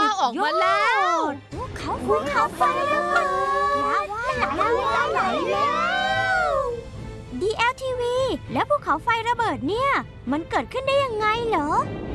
าออกมาแล้วภูเขาไฟระเบิดไหลแล้ว DLTV แล้วภูเขาไฟระเบิดเนี่ยมันเกิดขึ้นได้ยังไงเหรอ